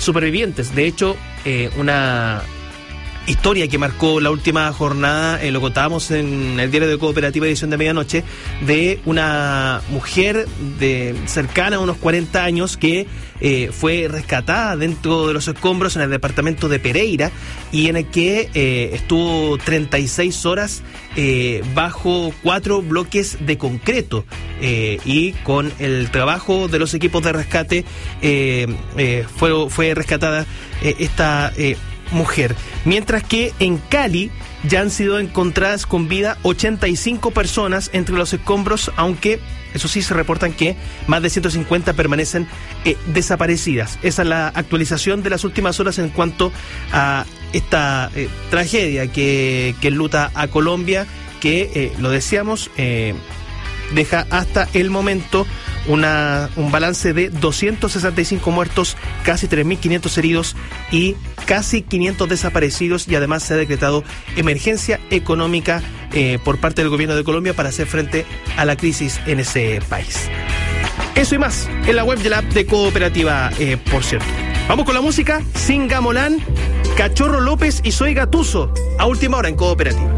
supervivientes. De hecho, una historia que marcó la última jornada, lo contábamos en el diario de Cooperativa edición de medianoche, de una mujer cercana a unos 40 años que fue rescatada dentro de los escombros en el departamento de Pereira y en el que estuvo 36 horas bajo 4 bloques de concreto y con el trabajo de los equipos de rescate fue rescatada esta mujer, mientras que en Cali ya han sido encontradas con vida 85 personas entre los escombros, aunque eso sí se reportan que más de 150 permanecen desaparecidas. Esa es la actualización de las últimas horas en cuanto a esta tragedia que enluta a Colombia, que lo decíamos, deja hasta el momento un balance de 265 muertos, casi 3.500 heridos y casi 500 desaparecidos, y además se ha decretado emergencia económica por parte del gobierno de Colombia para hacer frente a la crisis en ese país. Eso y más en la web de la app de Cooperativa, por cierto. Vamos con la música. Singamolán, Cachorro López y Soy Gatuso, a última hora en Cooperativa.